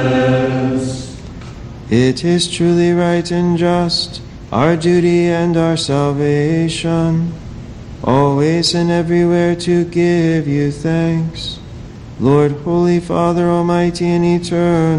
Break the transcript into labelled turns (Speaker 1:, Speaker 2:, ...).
Speaker 1: It is truly right and just, our duty and our salvation, always and everywhere to give you thanks, Lord, Holy Father, Almighty and Eternal.